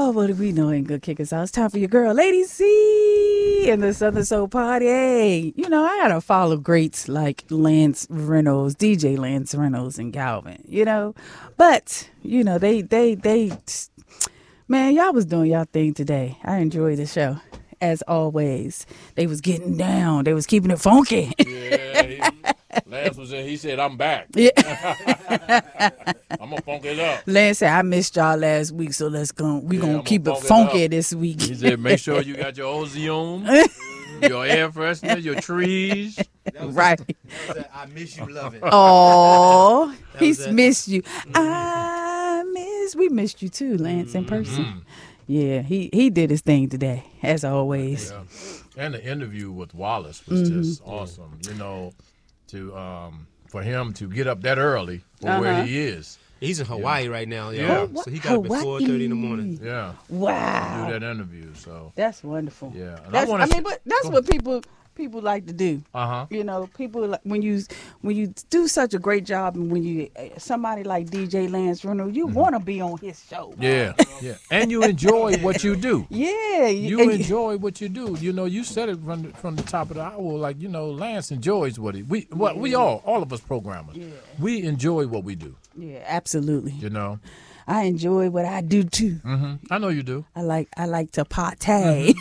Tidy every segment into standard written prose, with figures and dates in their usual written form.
Oh, what do we know ain't gonna kick us out? It's time for your girl, Lady C, and the Southern Soul Party. Hey, you know, I gotta follow greats like Lance Reynolds, DJ Lance Reynolds, and Calvin. You know, but you know they, man, y'all was doing y'all thing today. I enjoyed the show. As always, they was getting down. They was keeping it funky. Yeah, Lance was in. He said, "I'm back. Yeah. I'm gonna funk it up." Lance said, "I missed y'all last week, so let's go. We gonna I'm keep gonna it funk it funky up." this week." He said, "Make sure you got your ozone, your air freshener, your trees." Right. I miss you, love it. Oh, he's it. missed you. We missed you too, Lance, in person. Yeah, he did his thing today, as always. Yeah. And the interview with Wallace was just awesome. You know, to for him to get up that early for where he is. He's in Hawaii right now, Yeah. So he got up at Hawaii. 4:30 in the morning. Yeah. Wow, Do that interview. So that's wonderful. yeah. And That's, wanna but that's what people like to do. Uh-huh. You know, people like, when you do such a great job, and when you somebody like DJ Lance Reynolds, you want to be on his show. Yeah. Yeah. And you enjoy what you do. Yeah, You enjoy what you do. You know, you said it from the top of the hour. Like, you know, Lance enjoys what we all of us programmers. Yeah. We enjoy what we do. Yeah, absolutely. You know. I enjoy what I do too. Mm-hmm. I know you do. I like to party.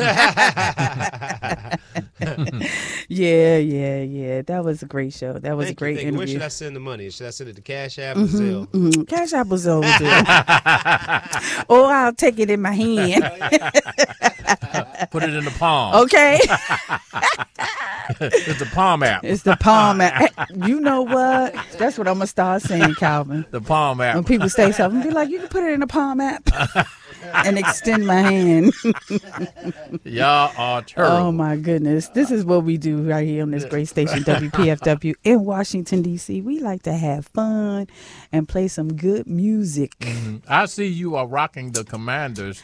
Yeah. That was a great show. That was a great interview. Where should I send the money? Should I send it to Cash App or Zelle? Cash App was over there. Or I'll take it in my hand. Put it in the palm. Okay. It's the palm app. It's the palm app. Hey, you know what? That's what I'm going to start saying, Calvin. The palm app. When people say something, be like, you can put it in the palm app and extend my hand. Y'all are terrible. Oh, my goodness. This is what we do right here on this great station, WPFW in Washington, D.C. We like to have fun and play some good music. I see you are rocking the Commanders.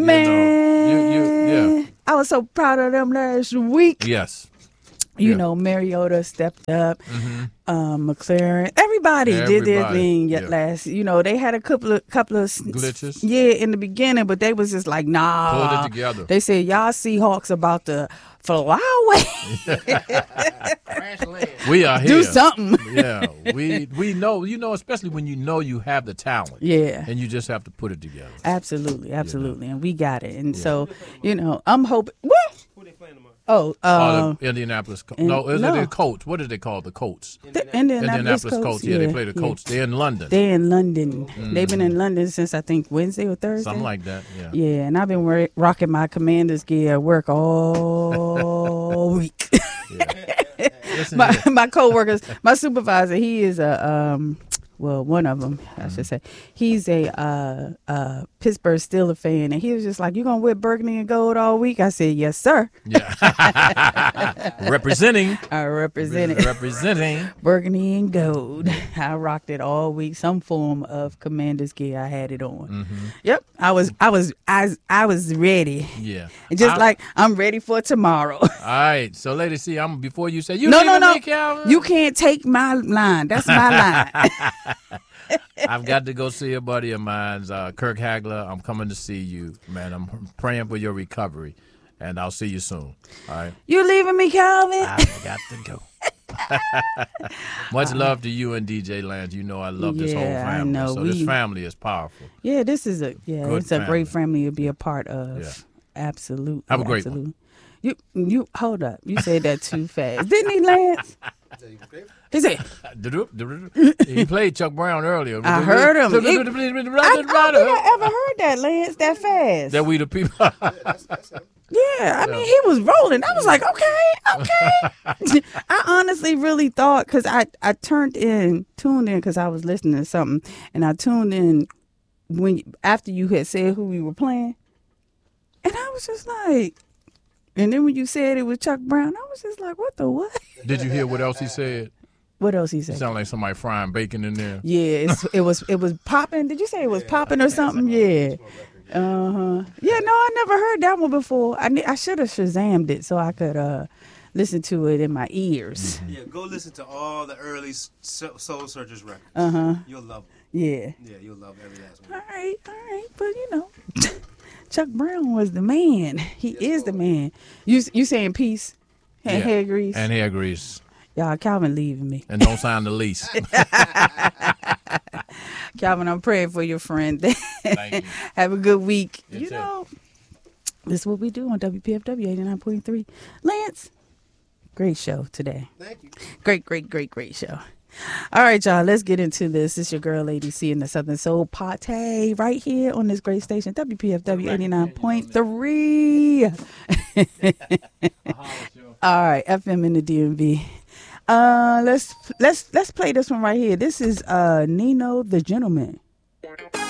Man, Yeah. I was so proud of them last week. Yes. You know, Mariota stepped up. McLaren, everybody did their thing last. You know, they had a couple of glitches. Yeah, in the beginning, but they was just like, nah. Pulled it together. They said, y'all Seahawks about to fly away. We are here. Do something. Yeah, we know. You know, especially when you know you have the talent. Yeah, and you just have to put it together. Absolutely, and we got it. And so, you know, I'm hoping. What? Who they playing tomorrow? The Indianapolis. The Colts. What did they call the Colts? The Indianapolis Colts. Yeah, they play the Colts. They're in London. They're in London. They've been in London since I think Wednesday or Thursday. Something like that. Yeah. Yeah, and I've been rocking my Commander's gear at work all week. My coworkers, my supervisor, he is one of them, I should say. He's a Pittsburgh Steelers fan, and he was just like, "You gonna wear burgundy and gold all week?" I said, "Yes, sir." Yeah. Representing burgundy and gold. I rocked it all week. Some form of Commander's gear. I had it on. Yep, I was ready. Yeah, and just like I'm ready for tomorrow. All right, so Lady C, before you say no, me, Calvin? You can't take my line. That's my line. I've got to go see a buddy of mine's, Kirk Hagler. I'm coming to see you, man. I'm praying for your recovery, and I'll see you soon. All right. You leaving me, Calvin? I've got to go. Much love to you and DJ Lance. You know I love this whole family. I know. So this family is powerful. Yeah, this is a great family to be a part of. Yeah. Absolutely. Have a great one. You hold up. You said that too fast. Didn't he, Lance? He said, he played Chuck Brown earlier. I heard him. I don't think I ever heard that, Lance, that fast. That we the people. Yeah, I mean, he was rolling. I was like, okay. I honestly really thought, because I tuned in because I was listening to something, and I tuned in after you had said who we were playing, and I was just like, and then when you said it was Chuck Brown, I was just like, what the what? Did you hear what else he said? What else he said? It sounded like somebody frying bacon in there. Yeah, it was popping. Did you say it was popping or something? Yeah. Yeah, no, I never heard that one before. I should have Shazammed it so I could listen to it in my ears. Yeah, go listen to all the early Soul Searchers records. You'll love them. Yeah. Yeah, you'll love every last one. All right. But, you know. Chuck Brown was the man. He is the man. You saying peace and hair grease? And hair grease. Y'all, Calvin leaving me. And don't sign the lease. Calvin, I'm praying for your friend. Thank you. Have a good week. You too. This is what we do on WPFW 89.3. Lance, great show today. Thank you. Great show. All right, y'all, let's get into this. It's your girl, Lady C, in the Southern Soul Party right here on this great station, WPFW 89.3. All right, FM in the DMV. Let's play this one right here. This is Nino the Gentleman.